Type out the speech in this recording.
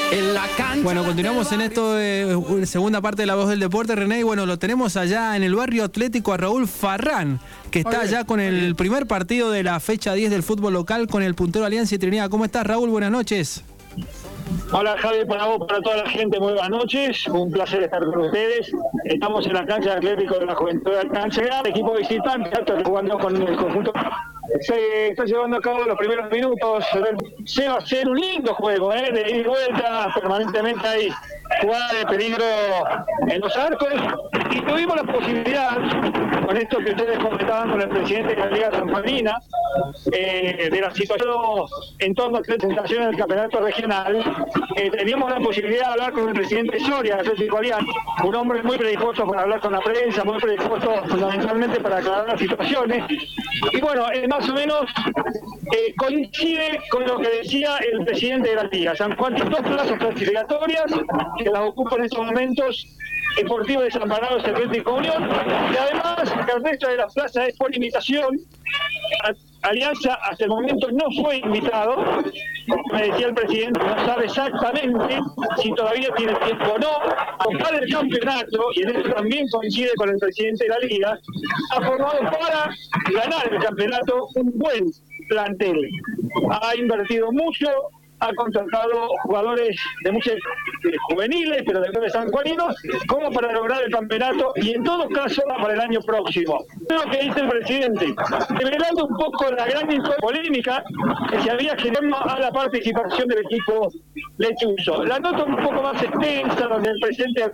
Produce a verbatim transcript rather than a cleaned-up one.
En la cancha. Bueno, continuamos en esto de segunda parte de La Voz del Deporte, René, y bueno, lo tenemos allá en el barrio atlético a Raúl Farrán, que está allá con el primer partido de la fecha diez del fútbol local con el puntero Alianza y Trinidad. ¿Cómo estás, Raúl? Buenas noches. Hola Javi, para vos, para toda la gente, muy buenas noches, un placer estar con ustedes. Estamos en la cancha de Atlético de la Juventud de Alcántara, equipo visitante, jugando con el conjunto. Se está llevando a cabo los primeros minutos, se va a ser un lindo juego, ¿eh? De ida y vuelta, permanentemente hay jugada de peligro en los arcos, y tuvimos la posibilidad, con esto que ustedes comentaban con el presidente de la Liga Sanjuanina, eh, de la situación en torno a la presentación del campeonato regional, eh, teníamos la posibilidad de hablar con el presidente Soria, Atlético Alianza, un hombre muy predispuesto para hablar con la prensa, muy predispuesto fundamentalmente para aclarar las situaciones, y bueno, eh, más o menos eh, coincide con lo que decía el presidente de la Liga. San Juan tiene dos plazas clasificatorias que las ocupa en estos momentos Deportivo de San Bernardo y Atlético Unión, y además el resto de las plazas es por invitación. Alianza hasta el momento no fue invitado, me decía el presidente, no sabe exactamente si todavía tiene tiempo o no. Para el campeonato, y en esto también coincide con el presidente de la Liga, ha formado para ganar el campeonato un buen plantel. Ha invertido mucho, ha contratado jugadores de muchos eh, juveniles, pero de clubes sanjuaninos, como para lograr el campeonato y en todo caso para el año próximo. Lo que dice el presidente, revelando un poco la gran polémica que se había generado a la participación del equipo lechuzo. La nota un poco más extensa, donde el presidente